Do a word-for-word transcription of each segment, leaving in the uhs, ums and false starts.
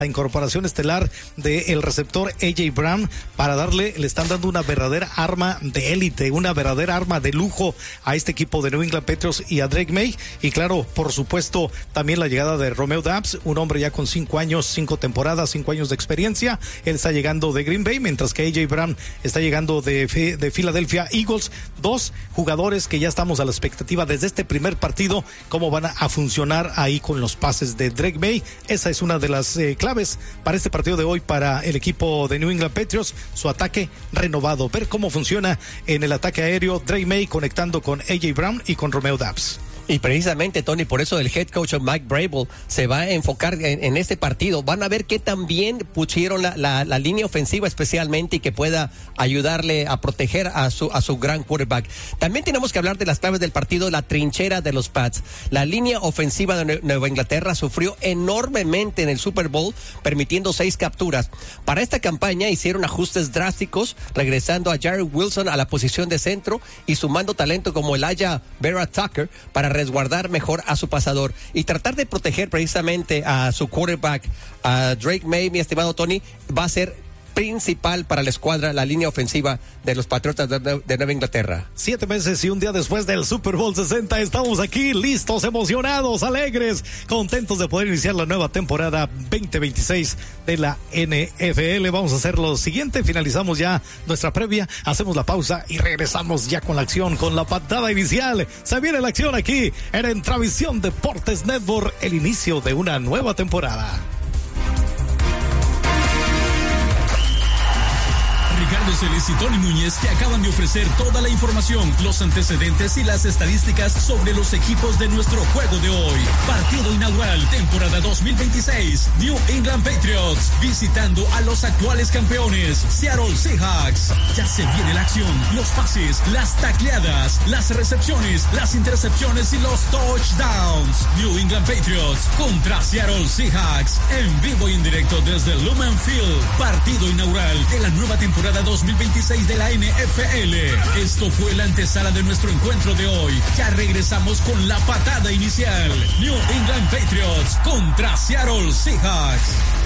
La incorporación estelar del receptor A J Brown para darle, le están dando una verdadera arma de élite, una verdadera arma de lujo a este equipo de New England Patriots y a Drake May. Y claro, por supuesto, también la llegada de Romeo Doubs, un hombre ya con cinco años, cinco temporadas, cinco años de experiencia. Él está llegando de Green Bay, mientras que A J Brown está llegando de, de Philadelphia Eagles. Dos jugadores que ya estamos a la expectativa desde este primer partido, cómo van a, a funcionar ahí con los pases de Drake May. Esa es una de las eh, claves para este partido de hoy para el equipo de New England Patriots, su ataque renovado, ver cómo funciona en el ataque aéreo Drake May conectando con A J Brown y con Romeo Doubs. Y precisamente, Tony, por eso el head coach Mike Vrabel se va a enfocar en, en este partido. Van a ver que también pusieron la, la, la línea ofensiva especialmente y que pueda ayudarle a proteger a su, a su gran quarterback. También tenemos que hablar de las claves del partido, la trinchera de los Pats. La línea ofensiva de Nueva Inglaterra sufrió enormemente en el Super Bowl, permitiendo seis capturas. Para esta campaña hicieron ajustes drásticos, regresando a Jared Wilson a la posición de centro y sumando talento como Elijah Vera Tucker para resguardar mejor a su pasador y tratar de proteger precisamente a su quarterback, a Drake May, mi estimado Tony, va a ser principal para la escuadra, la línea ofensiva de los Patriotas de, de Nueva Inglaterra. Siete meses y un día después del Super Bowl sesenta, estamos aquí listos, emocionados, alegres, contentos de poder iniciar la nueva temporada veinte veintiséis de la N F L. Vamos a hacer lo siguiente, finalizamos ya nuestra previa, hacemos la pausa y regresamos ya con la acción, con la patada inicial. Se viene la acción aquí en Entravisión Deportes Network, el inicio de una nueva temporada. Ricardo Celis y Tony Núñez te acaban de ofrecer toda la información, los antecedentes y las estadísticas sobre los equipos de nuestro juego de hoy. Partido inaugural, temporada dos mil veintiséis. New England Patriots visitando a los actuales campeones, Seattle Seahawks. Ya se viene la acción, los pases, las tacleadas, las recepciones, las intercepciones y los touchdowns. New England Patriots contra Seattle Seahawks, en vivo y en directo desde Lumen Field. Partido inaugural de la nueva temporada dos mil veintiséis de la N F L. Esto fue la antesala de nuestro encuentro de hoy. Ya regresamos con la patada inicial. New England Patriots contra Seattle Seahawks.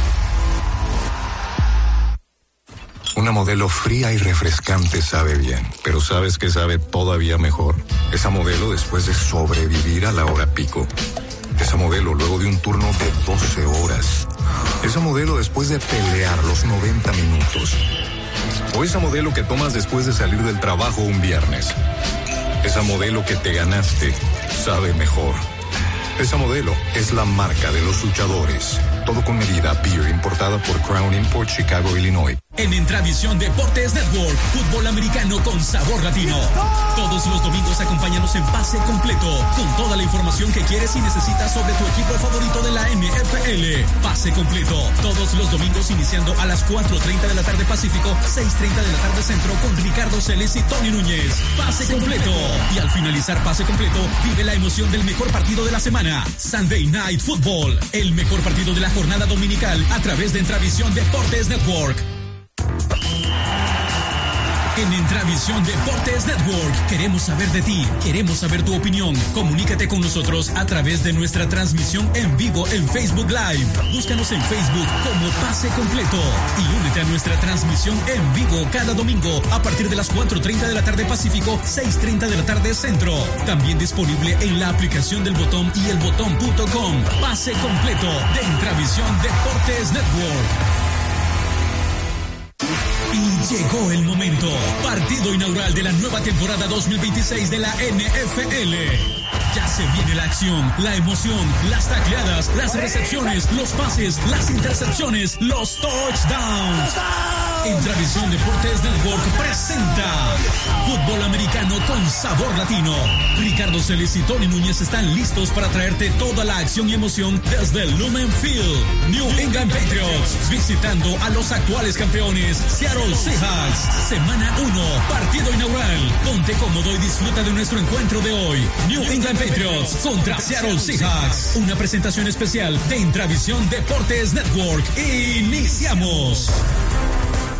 Una Modelo fría y refrescante sabe bien, pero ¿sabes qué sabe todavía mejor? Esa Modelo después de sobrevivir a la hora pico. Esa Modelo luego de un turno de doce horas. Esa Modelo después de pelear los noventa minutos. O esa Modelo que tomas después de salir del trabajo un viernes. Esa Modelo que te ganaste sabe mejor. Esa Modelo es la marca de los luchadores. Todo con medida, beer importada por Crown Import, Chicago, Illinois. En Entravisión Deportes Network, fútbol americano con sabor latino. Todos los domingos acompáñanos en Pase Completo, con toda la información que quieres y necesitas sobre tu equipo favorito de la N F L. Pase Completo, todos los domingos iniciando a las cuatro treinta de la tarde Pacífico, seis treinta de la tarde Centro, con Ricardo Celis y Tony Núñez. Pase Completo. Y al finalizar Pase Completo, vive la emoción del mejor partido de la semana. Sunday Night Football, el mejor partido de la jornada dominical a través de Entravisión Deportes Network. En Entravisión Deportes Network queremos saber de ti, queremos saber tu opinión. Comunícate con nosotros a través de nuestra transmisión en vivo en Facebook Live. Búscanos en Facebook como Pase Completo y únete a nuestra transmisión en vivo cada domingo a partir de las cuatro treinta de la tarde Pacífico, seis treinta de la tarde Centro. También disponible en la aplicación del Botón y el botón punto com. Pase Completo de Entravisión Deportes Network. Y llegó el momento. Partido inaugural de la nueva temporada dos mil veintiséis de la N F L. Ya se viene la acción, la emoción, las tacleadas, las recepciones, los pases, las intercepciones, los touchdowns. Entravisión Deportes Network presenta fútbol americano con sabor latino. Ricardo Celis y Tony Núñez están listos para traerte toda la acción y emoción desde Lumen Field. New England Patriots visitando a los actuales campeones Seattle Seahawks. Semana uno, partido inaugural. Ponte cómodo y disfruta de nuestro encuentro de hoy. New England Patriots contra Seattle Seahawks. Una presentación especial de Entravisión Deportes Network. Iniciamos.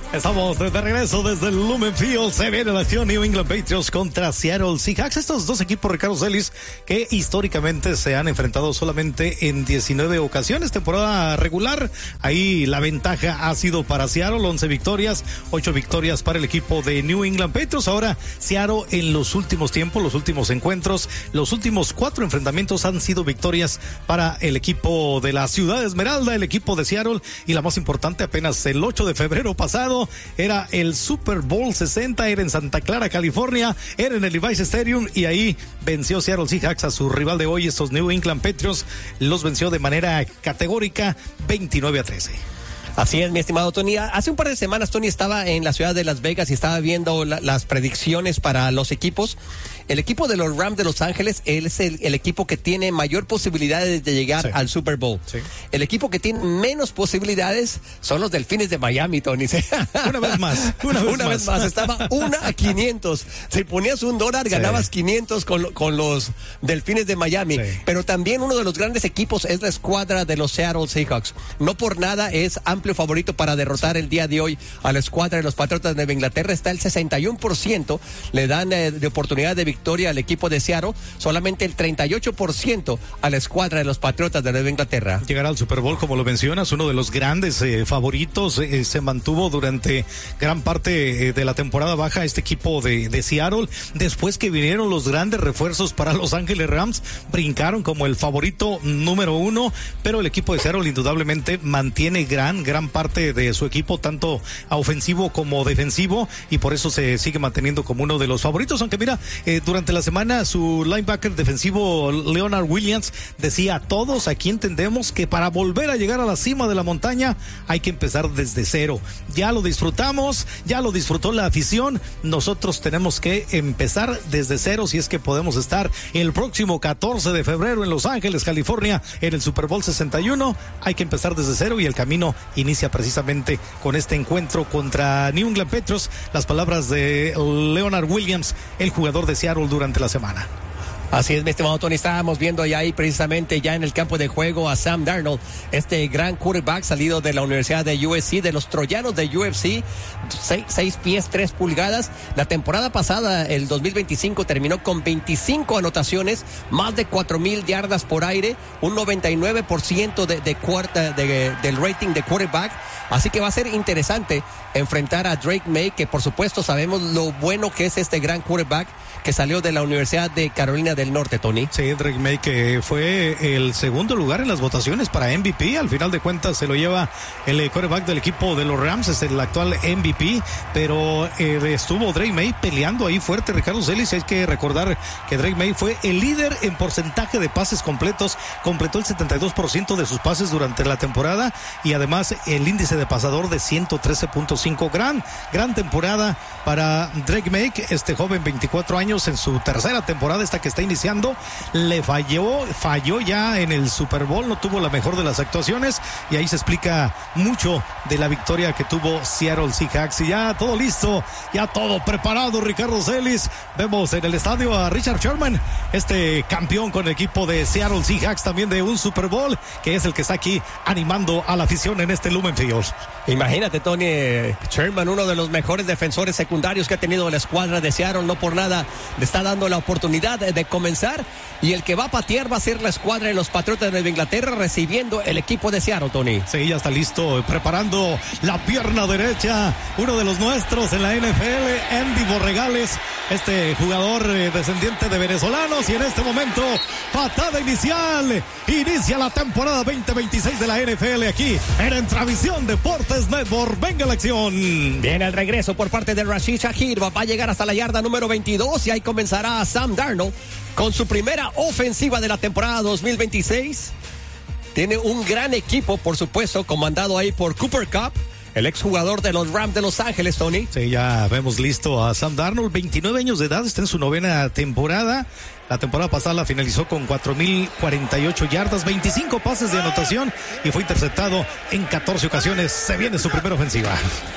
Estamos de regreso desde el Lumen Field. Se viene la acción New England Patriots contra Seattle Seahawks. Estos dos equipos, Ricardo Celis, que históricamente se han enfrentado solamente en diecinueve ocasiones. Temporada regular. Ahí la ventaja ha sido para Seattle. once victorias, ocho victorias para el equipo de New England Patriots. Ahora Seattle en los últimos tiempos, los últimos encuentros, los últimos cuatro enfrentamientos han sido victorias para el equipo de la Ciudad Esmeralda, el equipo de Seattle. Y la más importante, apenas el ocho de febrero pasado, era el Super Bowl sesenta, era en Santa Clara, California, era en el Levi's Stadium y ahí venció Seattle Seahawks a su rival de hoy, estos New England Patriots, los venció de manera categórica veintinueve a trece. Así es, mi estimado Tony. Hace un par de semanas, Tony, estaba en la ciudad de Las Vegas y estaba viendo la, las predicciones para los equipos. El equipo de los Rams de Los Ángeles es el, el equipo que tiene mayor posibilidades de llegar sí. al Super Bowl. Sí. El equipo que tiene menos posibilidades son los Delfines de Miami, Tony. Una vez más. Una, vez, una más. vez más. Estaba una a quinientos. Si ponías un dólar, sí. ganabas quinientos con, con los Delfines de Miami. Sí. Pero también uno de los grandes equipos es la escuadra de los Seattle Seahawks. No por nada es amplio favorito para derrotar el día de hoy a la escuadra de los Patriotas de Nueva Inglaterra. Está el sesenta y uno por ciento. Le dan eh, de oportunidad de victoria al equipo de Seattle, solamente el treinta y ocho por ciento a la escuadra de los Patriotas de Nueva Inglaterra. Llegará al Super Bowl, como lo mencionas, uno de los grandes eh, favoritos, eh, se mantuvo durante gran parte eh, de la temporada baja este equipo de, de Seattle. Después que vinieron los grandes refuerzos para Los Ángeles Rams, brincaron como el favorito número uno, pero el equipo de Seattle indudablemente mantiene gran, gran parte de su equipo, tanto ofensivo como defensivo, y por eso se sigue manteniendo como uno de los favoritos, aunque mira, eh, durante la semana su linebacker defensivo Leonard Williams decía: todos aquí entendemos que para volver a llegar a la cima de la montaña hay que empezar desde cero. Ya lo disfrutamos, ya lo disfrutó la afición, nosotros tenemos que empezar desde cero si es que podemos estar el próximo catorce de febrero en Los Ángeles, California, en el Super Bowl sesenta y uno. Hay que empezar desde cero y el camino inicia precisamente con este encuentro contra New England Patriots. Las palabras de Leonard Williams, el jugador de Seattle durante la semana. Así es, mi estimado Tony, estábamos viendo ya ahí precisamente ya en el campo de juego a Sam Darnold, este gran quarterback salido de la Universidad de U S C, de los troyanos de U F C, seis, seis pies, tres pulgadas. La temporada pasada, el dos mil veinticinco, terminó con veinticinco anotaciones, más de cuatro mil yardas por aire, un noventa y nueve por ciento de, de cuarta, de, del rating de quarterback. Así que va a ser interesante enfrentar a Drake May, que por supuesto sabemos lo bueno que es este gran quarterback que salió de la Universidad de Carolina del Norte, Tony. Sí, Drake May, que fue el segundo lugar en las votaciones para M V P. Al final de cuentas se lo lleva el quarterback del equipo de los Rams, es el actual M V P, pero eh, estuvo Drake May peleando ahí fuerte, Ricardo Celis. Hay que recordar que Drake May fue el líder en porcentaje de pases completos, completó el setenta y dos por ciento de sus pases durante la temporada y además el índice de pasador de ciento trece punto cinco. Gran, gran temporada para Drake May, este joven, veinticuatro años, en su tercera temporada, esta que está iniciando. Le falló, falló ya en el Super Bowl, no tuvo la mejor de las actuaciones y ahí se explica mucho de la victoria que tuvo Seattle Seahawks. Y ya todo listo, ya todo preparado, Ricardo Celis. Vemos en el estadio a Richard Sherman, este campeón con el equipo de Seattle Seahawks, también de un Super Bowl, que es el que está aquí animando a la afición en este Lumen Field. Imagínate, Tony, Sherman, uno de los mejores defensores secundarios que ha tenido la escuadra de Seattle, no por nada le está dando la oportunidad de, de comenzar, y el que va a patear va a ser la escuadra de los Patriotas de Nueva Inglaterra, recibiendo el equipo de Seattle, Tony. Sí, ya está listo, preparando la pierna derecha, uno de los nuestros en la N F L, Andy Borregales, este jugador eh, descendiente de venezolanos, y en este momento, patada inicial, inicia la temporada veinte veintiséis de la N F L aquí en Entravisión Deportes Network. Venga la acción. Viene el regreso por parte de Rashid Shaheed, va a llegar hasta la yarda número veintidós y ahí comenzará Sam Darnold con su primera ofensiva de la temporada dos mil veintiséis. Tiene un gran equipo, por supuesto, comandado ahí por Cooper Kupp, el exjugador de los Rams de Los Ángeles, Tony. Sí, ya vemos listo a Sam Darnold, veintinueve años de edad, está en su novena temporada. La temporada pasada la finalizó con cuatro mil cuarenta y ocho yardas, veinticinco pases de anotación y fue interceptado en catorce ocasiones. Se viene su primera ofensiva.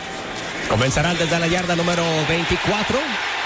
Comenzarán desde la yarda número veinticuatro.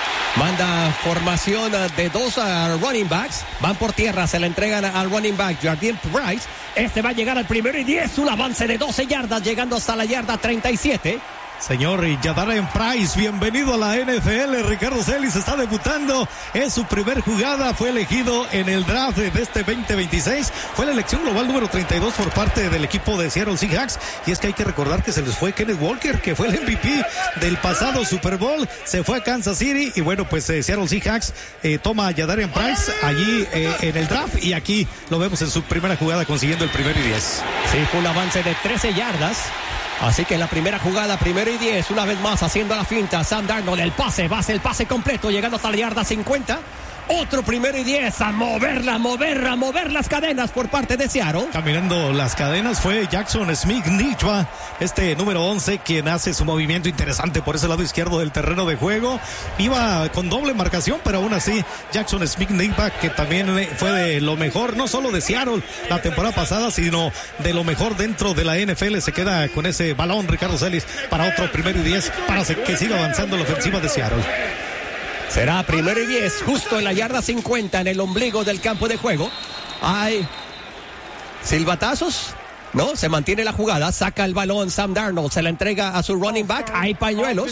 Manda formación de dos uh, running backs. Van por tierra, se la entregan al running back Jardine Price. Este va a llegar al primero y diez. Un avance de doce yardas, llegando hasta la yarda treinta y siete. Señor Yadarian Price, bienvenido a la N F L. Ricardo Celis está debutando. Es su primer jugada. Fue elegido en el draft de este veinte veintiséis. Fue la elección global número treinta y dos por parte del equipo de Seattle Seahawks. Y es que hay que recordar que se les fue Kenneth Walker, que fue el M V P del pasado Super Bowl. Se fue a Kansas City. Y bueno, pues eh, Seattle Seahawks eh, toma a Yadarian Price allí eh, en el draft. Y aquí lo vemos en su primera jugada consiguiendo el primero y diez. Sí, fue un avance de trece yardas. Así que en la primera jugada, primero y diez, una vez más haciendo la finta, Sam Darnold, el pase, va a ser el pase completo, llegando hasta la yarda cincuenta. Otro primero y diez, a moverla, a mover, a mover las cadenas por parte de Seattle. Caminando las cadenas fue Jackson Smith-Njigba, este número once, quien hace su movimiento interesante por ese lado izquierdo del terreno de juego. Iba con doble marcación, pero aún así Jackson Smith-Njigba, que también fue de lo mejor, no solo de Seattle la temporada pasada, sino de lo mejor dentro de la N F L. Se queda con ese balón Ricardo Celis para otro primero y diez, para que siga avanzando la ofensiva de Seattle. Será primero y diez, justo en la yarda cincuenta, en el ombligo del campo de juego. Hay silbatazos, ¿no? Se mantiene la jugada, saca el balón Sam Darnold, se la entrega a su running back, hay pañuelos.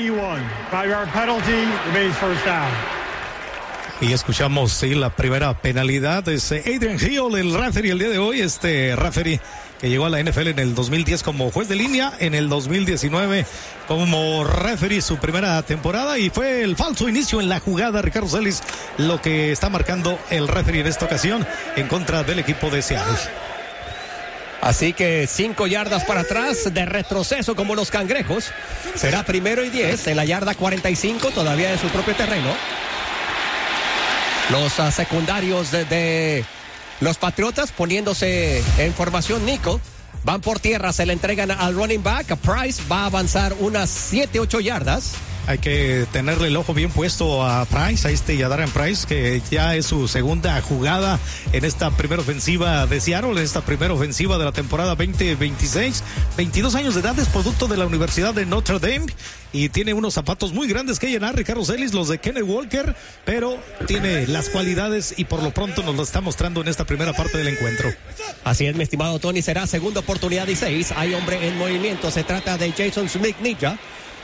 Y escuchamos, sí, la primera penalidad es Adrian Hill, el referee el día de hoy, este referee que llegó a la N F L en el dos mil diez como juez de línea, en el dos mil diecinueve como referee su primera temporada, y fue el falso inicio en la jugada, Ricardo Celis, lo que está marcando el referee en esta ocasión en contra del equipo de Seattle. Así que cinco yardas para atrás, de retroceso como los cangrejos. Será primero y diez en la yarda cuarenta y cinco, todavía en su propio terreno. Los uh, secundarios de, de los Patriotas poniéndose en formación nickel. Van por tierra, se le entregan al running back. Price va a avanzar unas siete, ocho yardas. Hay que tenerle el ojo bien puesto a Price, a este Yadarian Price, que ya es su segunda jugada en esta primera ofensiva de Seattle, en esta primera ofensiva de la temporada veinte veintiséis. veintidós años de edad, es producto de la Universidad de Notre Dame y tiene unos zapatos muy grandes que llenar, Ricardo Celis, los de Kenneth Walker, pero tiene las cualidades y por lo pronto nos lo está mostrando en esta primera parte del encuentro. Así es, mi estimado Tony, será segunda oportunidad y seis. Hay hombre en movimiento, se trata de Jackson Smith-Njigba.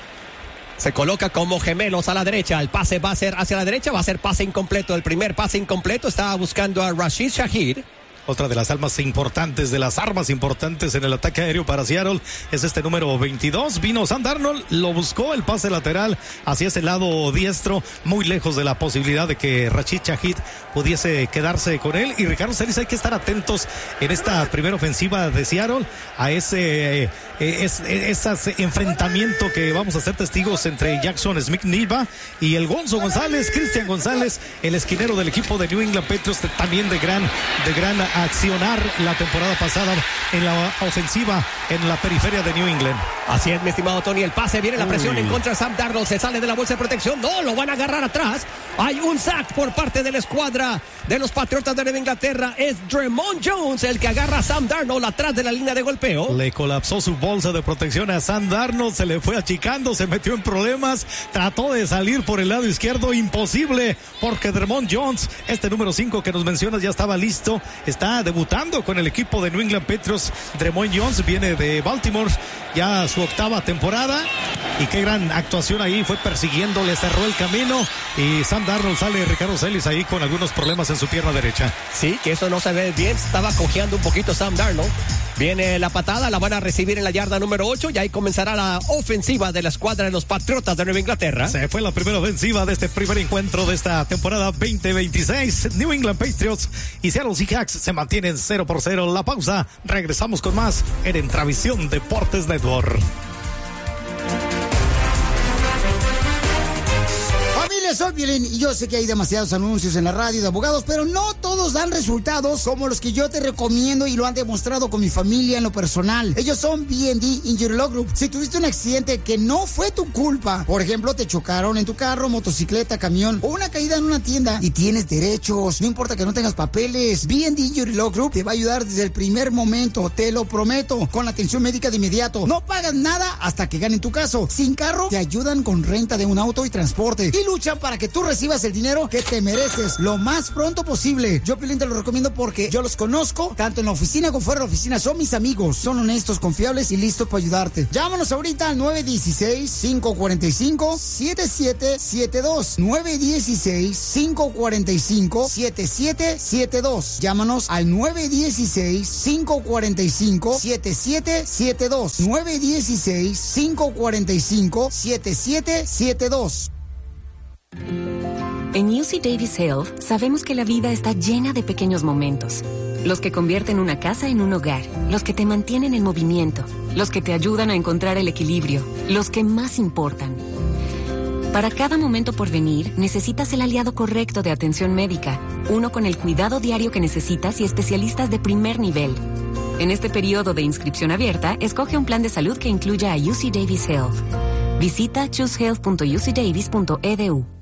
Se coloca como gemelos a la derecha. El pase va a ser hacia la derecha. Va a ser pase incompleto. El primer pase incompleto. Estaba buscando a Rashid Shaheed. Otra de las almas importantes, de las armas importantes en el ataque aéreo para Seattle es este número veintidós. Vino Sam Darnold, lo buscó, el pase lateral hacia ese lado diestro, muy lejos de la posibilidad de que Rashid Shaheed pudiese quedarse con él. Y Ricardo Celis, hay que estar atentos en esta primera ofensiva de Seattle a ese, eh, es, ese enfrentamiento que vamos a ser testigos entre Jackson Smith-Njigba y el Gonzo González, Cristian González, el esquinero del equipo de New England Patriots, también de gran, de gran accionar la temporada pasada en la ofensiva en la periferia de New England. Así es, mi estimado Tony, el pase, viene la presión Uy. en contra de Sam Darnold, se sale de la bolsa de protección, no, lo van a agarrar atrás. Hay un sack por parte de la escuadra de los Patriotas de Nueva Inglaterra. Es Dre'Mont Jones el que agarra a Sam Darnold atrás de la línea de golpeo. Le colapsó su bolsa de protección a Sam Darnold, se le fue achicando, se metió en problemas, trató de salir por el lado izquierdo, imposible, porque Dre'Mont Jones, este número cinco que nos mencionas, ya estaba listo, está debutando con el equipo de New England Patriots. Dre'Mont Jones viene de Baltimore, ya su octava temporada, y qué gran actuación ahí, fue persiguiendo, le cerró el camino, y Sam Darnold sale, Ricardo Celis, ahí con algunos problemas en su pierna derecha. Sí, que eso no se ve bien, estaba cojeando un poquito Sam Darnold. Viene la patada, la van a recibir en la yarda número ocho y ahí comenzará la ofensiva de la escuadra de los Patriotas de Nueva Inglaterra. Se fue la primera ofensiva de este primer encuentro de esta temporada veinte veintiséis. New England Patriots y Seattle Seahawks se mantienen cero por cero. La pausa, regresamos con más en Entravisión Deportes Network. Soy Piolín y yo sé que hay demasiados anuncios en la radio de abogados, pero no todos dan resultados como los que yo te recomiendo y lo han demostrado con mi familia en lo personal. Ellos son B and D Injury Law Group. Si tuviste un accidente que no fue tu culpa, por ejemplo, te chocaron en tu carro, motocicleta, camión o una caída en una tienda y tienes derechos, no importa que no tengas papeles, B and D Injury Law Group te va a ayudar desde el primer momento, te lo prometo, con la atención médica de inmediato. No pagas nada hasta que ganen tu caso. Sin carro, te ayudan con renta de un auto y transporte y luchan para que tú recibas el dinero que te mereces lo más pronto posible. Yo, Piolín, te lo recomiendo porque yo los conozco, tanto en la oficina como fuera de la oficina. Son mis amigos, son honestos, confiables y listos para ayudarte. Llámanos ahorita al nueve uno seis, cinco cuatro cinco, siete siete siete dos. nueve uno seis, cinco cuatro cinco, siete siete siete dos. Llámanos al nueve uno seis, cinco cuatro cinco, siete siete siete dos. nueve uno seis, cinco cuatro cinco, siete siete siete dos. En U C Davis Health sabemos que la vida está llena de pequeños momentos. Los que convierten una casa en un hogar, los que te mantienen en movimiento, los que te ayudan a encontrar el equilibrio, los que más importan. Para cada momento por venir, necesitas el aliado correcto de atención médica, uno con el cuidado diario que necesitas y especialistas de primer nivel. En este periodo de inscripción abierta, escoge un plan de salud que incluya a U C Davis Health. Visita choose health punto u c davis punto e d u.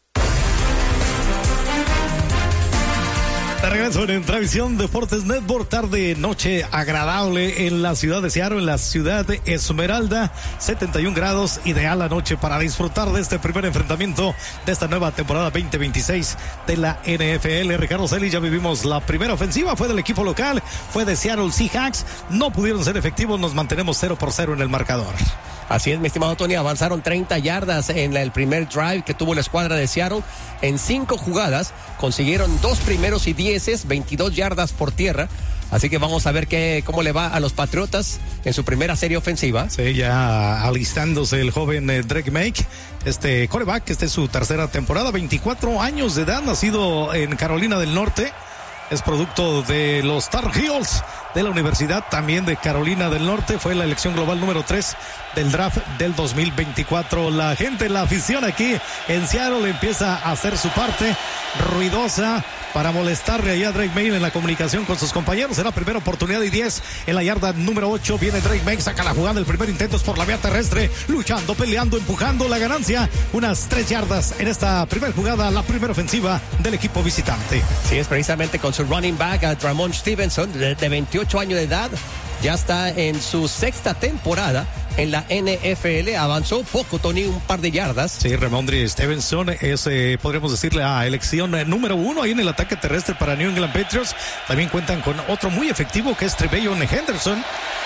De regreso en Travisión Deportes Network, tarde, noche agradable en la ciudad de Seattle, en la ciudad de Esmeralda, setenta y un grados, ideal la noche para disfrutar de este primer enfrentamiento de esta nueva temporada veinte veintiséis de la N F L. Ricardo Celis, ya vivimos la primera ofensiva, fue del equipo local, fue de Seattle Seahawks, no pudieron ser efectivos, nos mantenemos cero por cero en el marcador. Así es, mi estimado Tony, avanzaron treinta yardas en el primer drive que tuvo la escuadra de Seattle. En cinco jugadas consiguieron dos primeros y dieces, veintidós yardas por tierra. Así que vamos a ver qué, cómo le va a los Patriotas en su primera serie ofensiva. Sí, ya alistándose el joven eh, Drake May, este quarterback, esta es su tercera temporada, veinticuatro años de edad, nacido en Carolina del Norte. Es producto de los Tar Heels de la Universidad también de Carolina del Norte. Fue la elección global número tres del draft del dos mil veinticuatro. La gente, la afición aquí en Seattle empieza a hacer su parte ruidosa para molestarle allá a Drake May en la comunicación con sus compañeros. Será primera oportunidad y diez en la yarda número ocho. Viene Drake May, saca la jugada. El primer intento es por la vía terrestre, luchando, peleando, empujando la ganancia. Unas tres yardas en esta primera jugada, la primera ofensiva del equipo visitante. Sí, es precisamente con su running back, a Dramon Stevenson, de, de veintiocho años de edad. Ya está en su sexta temporada en la N F L. Avanzó poco, Tony, un par de yardas. Sí, Ramondre Stevenson es, eh, podríamos decirle, la elección eh, número uno ahí en el ataque terrestre para New England Patriots. También cuentan con otro muy efectivo que es Trevelyan Henderson.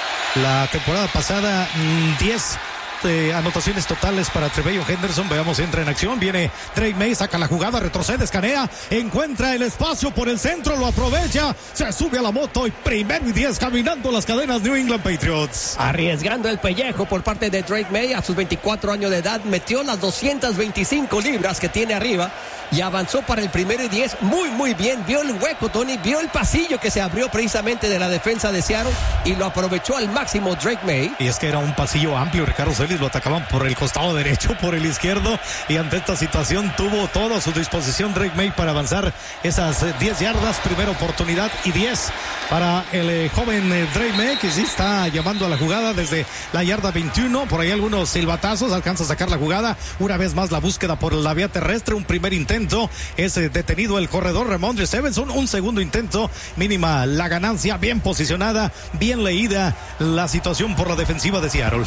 La temporada pasada, diez Eh, anotaciones totales para Trevelyan Henderson. Veamos, entra en acción, viene Drake May, saca la jugada, retrocede, escanea, encuentra el espacio por el centro, lo aprovecha, se sube a la moto y primero y diez caminando las cadenas New England Patriots. Arriesgando el pellejo por parte de Drake May a sus veinticuatro años de edad, metió las doscientas veinticinco libras que tiene arriba y avanzó para el primero y diez muy muy bien. Vio el hueco, Tony, vio el pasillo que se abrió precisamente de la defensa de Seattle y lo aprovechó al máximo Drake May. Y es que era un pasillo amplio, Ricardo Celis, lo atacaban por el costado derecho, por el izquierdo, y ante esta situación tuvo todo a su disposición Drake May para avanzar esas diez yardas, primera oportunidad y diez para el eh, joven eh, Drake May, que sí está llamando a la jugada desde la yarda veintiuno, por ahí algunos silbatazos, alcanza a sacar la jugada, una vez más la búsqueda por la vía terrestre, un primer intento, es eh, detenido el corredor Ramondre Stevenson, un segundo intento, mínima la ganancia, bien posicionada, bien leída la situación por la defensiva de Seattle.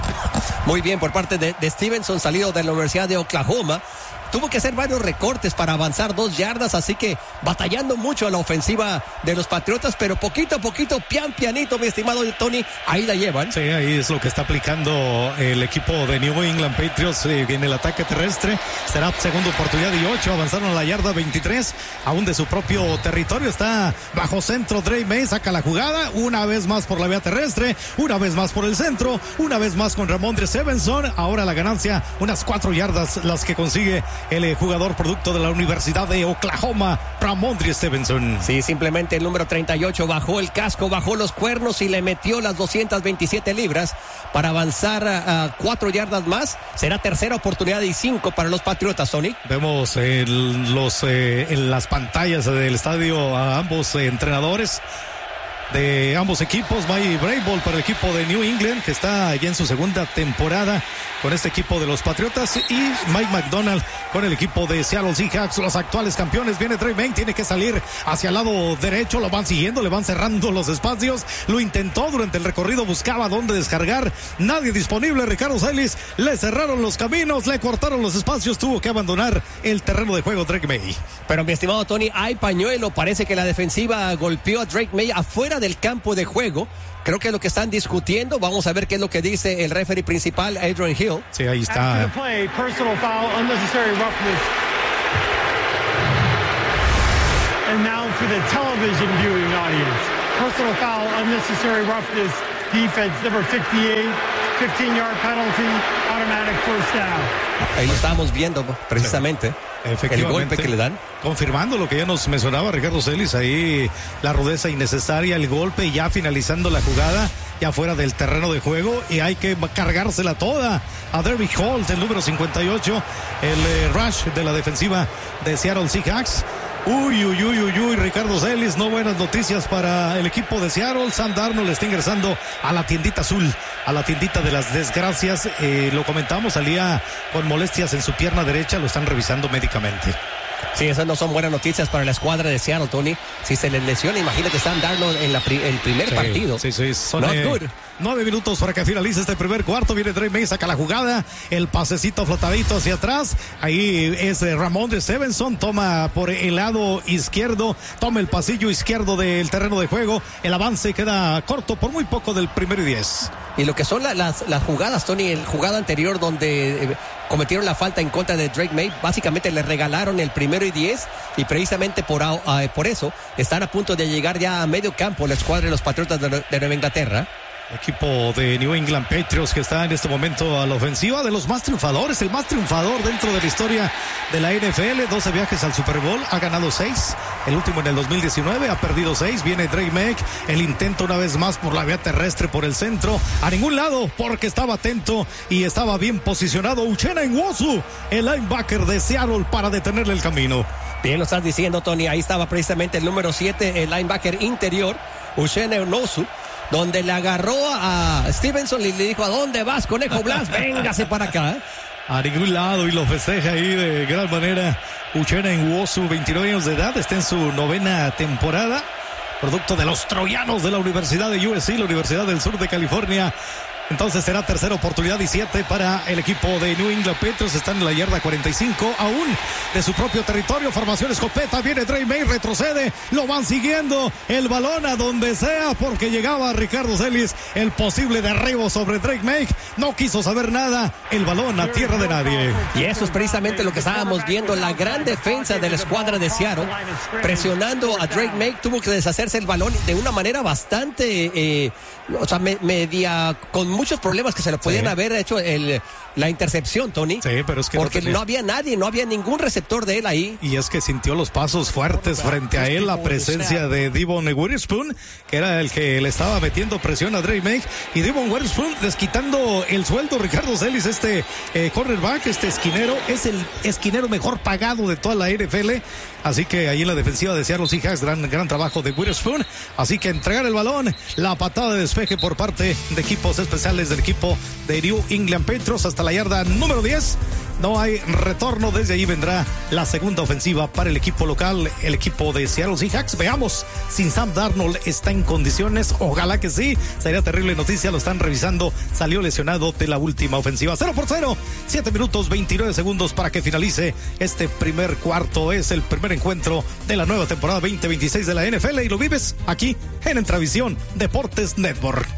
Muy bien por parte de, de Stevenson, salido de la Universidad de Oklahoma. Tuvo que hacer varios recortes para avanzar dos yardas, así que batallando mucho a la ofensiva de los Patriotas, pero poquito a poquito, pian pianito, mi estimado Tony, ahí la llevan. Sí, ahí es lo que está aplicando el equipo de New England Patriots eh, en el ataque terrestre. Será segunda oportunidad y ocho, avanzaron a la yarda veintitrés, aún de su propio territorio, está bajo centro Drake May, saca la jugada, una vez más por la vía terrestre, una vez más por el centro, una vez más con Ramondre Stevenson, ahora la ganancia, unas cuatro yardas las que consigue el jugador producto de la Universidad de Oklahoma, Ramondre Stevenson. Sí, simplemente el número treinta y ocho bajó el casco, bajó los cuernos y le metió las doscientas veintisiete libras para avanzar a, a cuatro yardas más. Será tercera oportunidad y cinco para los Patriotas, Tony. Vemos eh, los, eh, en las pantallas del estadio a ambos eh, entrenadores. de ambos equipos. Mike Vrabel para el equipo de New England, que está ya en su segunda temporada con este equipo de los Patriotas, y Mike McDonald con el equipo de Seattle Seahawks, los actuales campeones. Viene Drake May, tiene que salir hacia el lado derecho, lo van siguiendo, le van cerrando los espacios, lo intentó durante el recorrido, buscaba dónde descargar, nadie disponible. Ricardo Celis, le cerraron los caminos, le cortaron los espacios, tuvo que abandonar el terreno de juego Drake May. Pero mi estimado Tony, hay pañuelo, parece que la defensiva golpeó a Drake May afuera del campo de juego. Creo que es lo que están discutiendo. Vamos a ver qué es lo que dice el referee principal, Adrian Hill. Sí, ahí está. Play, personal foul, unnecessary roughness. And now for the television viewing audience. Personal foul, unnecessary roughness, defense number fifty-eight, fifteen-yard penalty, automatic first down. Ahí lo estábamos viendo precisamente. El golpe que le dan. Confirmando lo que ya nos mencionaba Ricardo Celis, ahí la rudeza innecesaria, el golpe, ya finalizando la jugada, ya fuera del terreno de juego, y hay que cargársela toda a Derrick Holt, el número cincuenta y ocho, el eh, rush de la defensiva de Seattle Seahawks. Uy, uy, uy, uy, uy, Ricardo Celis, no buenas noticias para el equipo de Seattle. Sam Darnold está ingresando a la tiendita azul, a la tiendita de las desgracias. Eh, lo comentamos, salía con molestias en su pierna derecha, lo están revisando médicamente. Sí, esas no son buenas noticias para la escuadra de Seattle, Tony. Si se les lesiona, imagínate Sam Darnold en la pri- el primer sí, partido. Sí, sí, son Not eh, good. Nueve minutos para que finalice este primer cuarto. Viene Drake May, saca la jugada, el pasecito flotadito hacia atrás. Ahí es eh, Ramondre Stevenson, toma por el lado izquierdo, toma el pasillo izquierdo del terreno de juego. El avance queda corto por muy poco del primero y diez. Y lo que son la, las, las jugadas, Tony, el jugada anterior donde eh, cometieron la falta en contra de Drake May, básicamente le regalaron el primero y diez, y precisamente por, uh, por eso están a punto de llegar ya a medio campo la escuadra de los Patriotas de, de Nueva Inglaterra. Equipo de New England Patriots que está en este momento a la ofensiva, de los más triunfadores, el más triunfador dentro de la historia de la N F L. doce viajes al Super Bowl, ha ganado seis, el último en el dos mil diecinueve, ha perdido seis. Viene Drake May, el intento una vez más por la vía terrestre, por el centro, a ningún lado, porque estaba atento y estaba bien posicionado Uchenna Nwosu, el linebacker de Seattle, para detenerle el camino. Bien lo estás diciendo, Tony, ahí estaba precisamente el número siete, el linebacker interior, Uchenna Nwosu, donde le agarró a Stevenson y le dijo: ¿a dónde vas, conejo Blas? Véngase para acá. A ningún lado, y lo festeja ahí de gran manera Uchenna Nwosu, veintinueve años de edad, está en su novena temporada, producto de los troyanos de la Universidad de U S C, la Universidad del Sur de California. Entonces será tercera oportunidad y siete para el equipo de New England Patriots. Están en la yarda cuarenta y cinco, aún de su propio territorio. Formación escopeta, viene Drake May, retrocede, lo van siguiendo, el balón a donde sea, porque llegaba Ricardo Celis, el posible derribo sobre Drake May. No quiso saber nada, el balón a tierra de nadie. Y eso es precisamente lo que estábamos viendo, la gran defensa de la escuadra de Seattle, presionando a Drake May. Tuvo que deshacerse el balón de una manera bastante, eh, o sea, me, media, con muchos problemas que se le podían sí. haber hecho el, la intercepción, Tony. Sí, pero es que porque no, no había nadie, no había ningún receptor de él ahí. Y es que sintió los pasos fuertes frente a él, la presencia de Devon Witherspoon, que era el que le estaba metiendo presión a Drake May, y Devon Witherspoon desquitando el sueldo. Ricardo Celis, este eh, cornerback, este esquinero, es el esquinero mejor pagado de toda la N F L. Así que ahí en la defensiva de Seattle Seahawks, gran, gran trabajo de Witherspoon. Así que entregar el balón, la patada de despeje por parte de equipos especiales del equipo de New England Patriots hasta la yarda número diez. No hay retorno, desde ahí vendrá la segunda ofensiva para el equipo local, el equipo de Seattle Seahawks. Veamos si Sam Darnold está en condiciones, ojalá que sí, sería terrible noticia, lo están revisando, salió lesionado de la última ofensiva. Cero por cero, siete minutos veintinueve segundos para que finalice este primer cuarto. Es el primer encuentro de la nueva temporada veinte veintiséis de la N F L y lo vives aquí en Entravisión Deportes Network.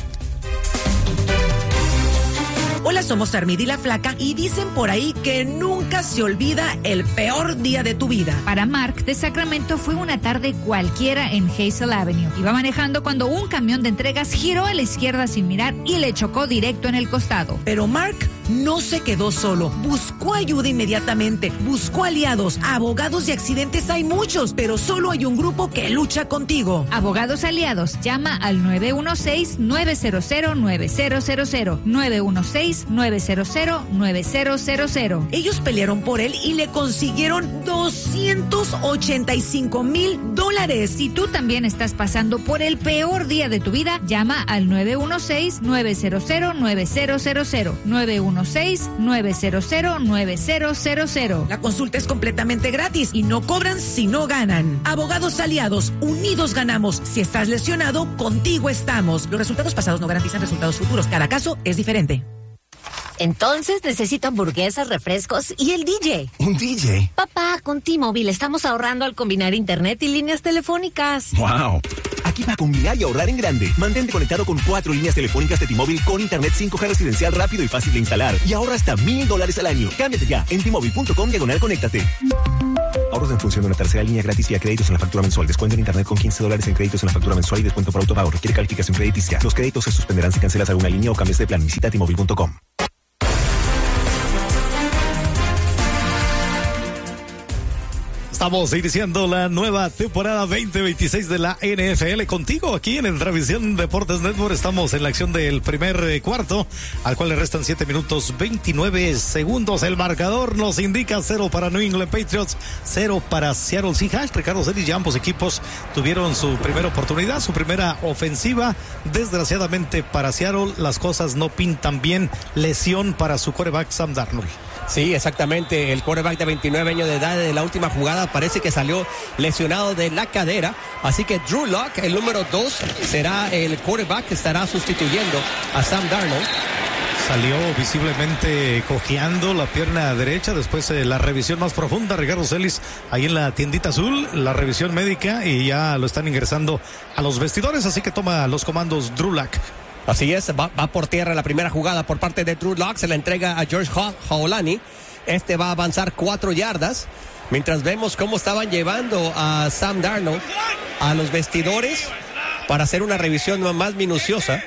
Hola, somos Armida y la Flaca, y dicen por ahí que nunca se olvida el peor día de tu vida. Para Mark, de Sacramento fue una tarde cualquiera en Hazel Avenue. Iba manejando cuando un camión de entregas giró a la izquierda sin mirar y le chocó directo en el costado. Pero Mark no se quedó solo. Buscó ayuda inmediatamente. Buscó aliados. Abogados de accidentes hay muchos, pero solo hay un grupo que lucha contigo. Abogados aliados, llama al nueve uno seis, nueve cero cero, nueve cero cero cero. nueve uno seis, nueve cero cero, nueve cero cero cero. Ellos pelearon por él y le consiguieron doscientos ochenta y cinco mil dólares. Si tú también estás pasando por el peor día de tu vida, llama al nueve uno seis, nueve cero cero, nueve cero cero cero. nueve uno seis, nueve cero cero, nueve cero cero cero. La consulta es completamente gratis y no cobran si no ganan. Abogados aliados, unidos ganamos. Si estás lesionado, contigo estamos. Los resultados pasados no garantizan resultados futuros. Cada caso es diferente. Entonces necesito hamburguesas, refrescos y el D J. ¿Un D J? Papá, con T-Mobile estamos ahorrando al combinar internet y líneas telefónicas. ¡Wow! Aquí va a combinar y ahorrar en grande. Mantente conectado con cuatro líneas telefónicas de T-Mobile con internet cinco G residencial rápido y fácil de instalar. Y ahorra hasta mil dólares al año. Cámbiate ya en T-Mobile punto com diagonal conéctate. Ahorros en función de una tercera línea gratis y a créditos en la factura mensual. Descuento en internet con quince dólares en créditos en la factura mensual y descuento por autopago. Requiere calificación crediticia. Los créditos se suspenderán si cancelas alguna línea o cambias de plan. Visita T Mobile punto com. Estamos iniciando la nueva temporada veinte veintiséis de la N F L contigo aquí en Transmisión Deportes Network. Estamos en la acción del primer eh, cuarto, al cual le restan siete minutos veintinueve segundos. El marcador nos indica cero para New England Patriots, cero para Seattle Seahawks. Ricardo Celis, ya ambos equipos tuvieron su primera oportunidad, su primera ofensiva. Desgraciadamente para Seattle las cosas no pintan bien. Lesión para su quarterback Sam Darnold. Sí, exactamente. El quarterback de veintinueve años de edad de la última jugada parece que salió lesionado de la cadera. Así que Drew Lock, el número dos, será el quarterback que estará sustituyendo a Sam Darnold. Salió visiblemente cojeando la pierna derecha después de la revisión más profunda. Ricardo Celis, ahí en la tiendita azul, la revisión médica, y ya lo están ingresando a los vestidores. Así que toma los comandos Drew Lock. Así es, va, va por tierra la primera jugada por parte de Drew Lock, se la entrega a George Haolani. Este va a avanzar cuatro yardas, mientras vemos cómo estaban llevando a Sam Darnold a los vestidores para hacer una revisión más minuciosa.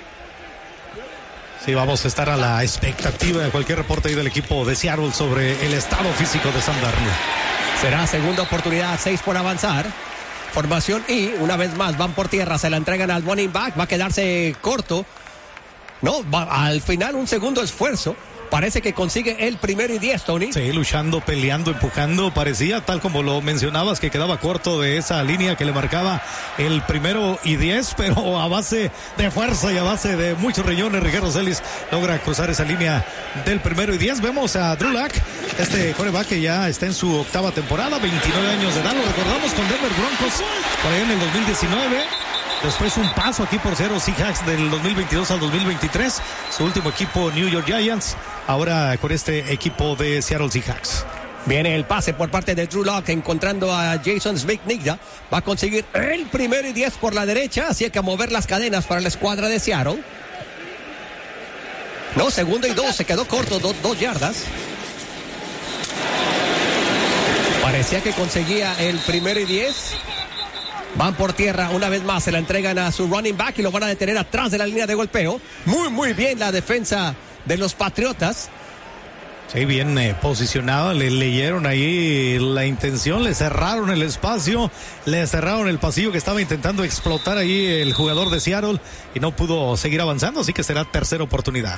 Sí, vamos a estar a la expectativa de cualquier reporte ahí del equipo de Seattle sobre el estado físico de Sam Darnold. Será segunda oportunidad, seis por avanzar. Formación y una vez más van por tierra, se la entregan al running back, va a quedarse corto. No, va, al final un segundo esfuerzo. Parece que consigue el primero y diez, Tony. Sí, luchando, peleando, empujando. Parecía, tal como lo mencionabas, que quedaba corto de esa línea que le marcaba el primero y diez, pero a base de fuerza y a base de muchos riñones, Ricardo Celis logra cruzar esa línea del primero y diez. Vemos a Drew Lock, este quarterback que ya está en su octava temporada, veintinueve años de edad. Lo recordamos con Denver Broncos por ahí en el dos mil diecinueve. Después un paso aquí por Seattle Seahawks del dos mil veintidós al dos mil veintitrés. Su último equipo, New York Giants. Ahora con este equipo de Seattle Seahawks. Viene el pase por parte de Drew Lock, encontrando a Jason Smith-Nigda. Va a conseguir el primero y diez por la derecha. Así que a mover las cadenas para la escuadra de Seattle. No, segundo y dos. Se quedó corto, do, dos yardas. Parecía que conseguía el primero y diez. Van por tierra una vez más, se la entregan a su running back y lo van a detener atrás de la línea de golpeo. Muy, muy bien la defensa de los Patriotas. Sí, bien eh, posicionado, le leyeron ahí la intención, le cerraron el espacio, le cerraron el pasillo que estaba intentando explotar ahí el jugador de Seattle y no pudo seguir avanzando, así que será tercera oportunidad.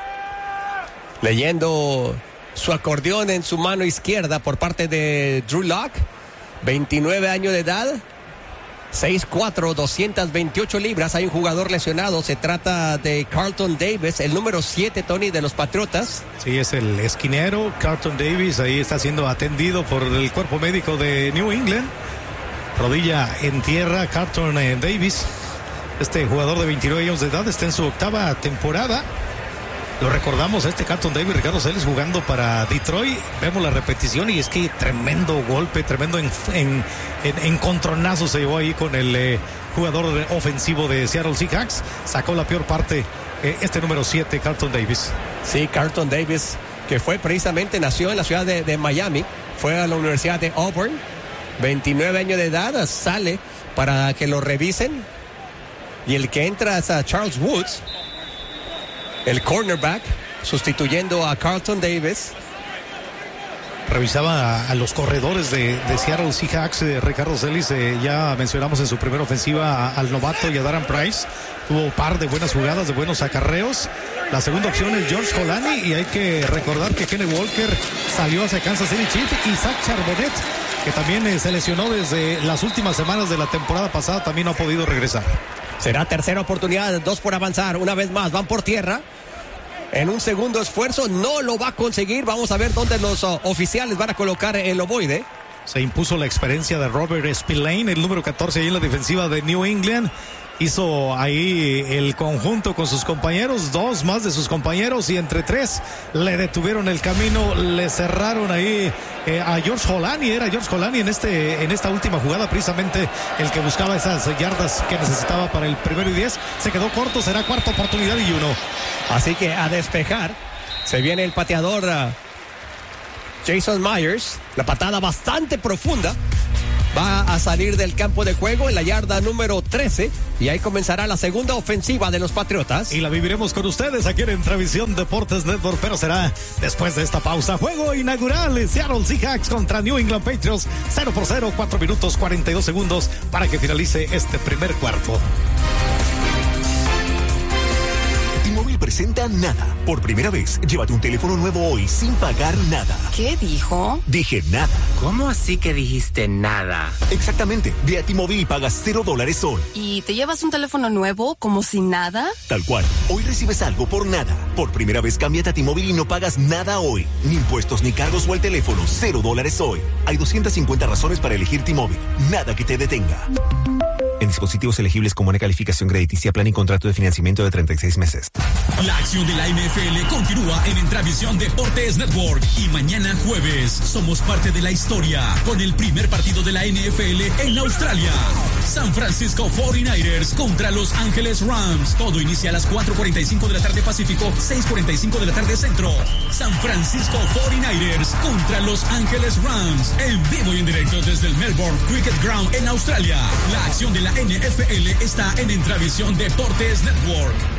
Leyendo su acordeón en su mano izquierda por parte de Drew Lock, veintinueve años de edad. seis cuatro, doscientas veintiocho libras. Hay un jugador lesionado. Se trata de Carlton Davis, el número siete, Tony, de los Patriotas. Sí, es el esquinero Carlton Davis. Ahí está siendo atendido por el cuerpo médico de New England. Rodilla en tierra, Carlton eh, Davis. Este jugador de veintinueve años de edad está en su octava temporada. Lo recordamos, este Carlton Davis, Ricardo Celis, jugando para Detroit. Vemos la repetición y es que tremendo golpe, tremendo en, en, en, encontronazo se llevó ahí con el eh, jugador ofensivo de Seattle Seahawks. Sacó la peor parte eh, este número siete, Carlton Davis. Sí, Carlton Davis, que fue precisamente, nació en la ciudad de, de Miami, fue a la Universidad de Auburn, veintinueve años de edad, sale para que lo revisen. Y el que entra es a Charles Woods, el cornerback. sustituyendo a Carlton Davis. Revisaba a, a los corredores de, de Seattle Seahawks, eh, Ricardo Celis, eh, ya mencionamos en su primera ofensiva a, al novato y a Darren Price. Tuvo un par de buenas jugadas, de buenos acarreos. La segunda opción es George Holani, y hay que recordar que Kenny Walker salió hacia Kansas City Chiefs, y Zach Charbonnet, que también eh, se lesionó desde las últimas semanas de la temporada pasada, también no ha podido regresar. Será tercera oportunidad, dos por avanzar, una vez más, van por tierra. En un segundo esfuerzo no lo va a conseguir. Vamos a ver dónde los uh, oficiales van a colocar el ovoide. Se impuso la experiencia de Robert Spillane, el número catorce ahí en la defensiva de New England. Hizo ahí el conjunto con sus compañeros, dos más de sus compañeros, y entre tres le detuvieron el camino, le cerraron ahí eh, a George Holani. Era George Holani en este en esta última jugada precisamente el que buscaba esas yardas que necesitaba para el primero y diez. Se quedó corto, será cuarta oportunidad y uno. Así que a despejar se viene el pateador uh, Jason Myers. La patada bastante profunda. Va a salir del campo de juego en la yarda número trece, y ahí comenzará la segunda ofensiva de los Patriotas. Y la viviremos con ustedes aquí en Entravisión Deportes Network, pero será después de esta pausa. Juego inaugural, Seattle Seahawks contra New England Patriots, cero por cero, cuatro minutos cuarenta y dos segundos para que finalice este primer cuarto. T-Mobile presenta Nada. Por primera vez, llévate un teléfono nuevo hoy sin pagar nada. ¿Qué dijo? Dije nada. ¿Cómo así que dijiste nada? Exactamente. Ve a T-Mobile y pagas cero dólares hoy. ¿Y te llevas un teléfono nuevo como si nada? Tal cual. Hoy recibes algo por nada. Por primera vez, cámbiate a T-Mobile y no pagas nada hoy. Ni impuestos ni cargos o el teléfono. Cero dólares hoy. Hay doscientas cincuenta razones para elegir T-Mobile. Nada que te detenga. En dispositivos elegibles con buena calificación crediticia, plan y contrato de financiamiento de treinta y seis meses. La acción de la N F L continúa en Entravisión Deportes Network, y mañana jueves somos parte de la historia con el primer partido de la N F L en Australia. San Francisco cuarenta y nueve ers contra Los Ángeles Rams. Todo inicia a las cuatro cuarenta y cinco de la tarde Pacífico, seis cuarenta y cinco de la tarde Centro. San Francisco cuarenta y nueve ers contra Los Ángeles Rams, en vivo y en directo desde el Melbourne Cricket Ground en Australia. La acción de la N F L está en Entravisión Deportes Network.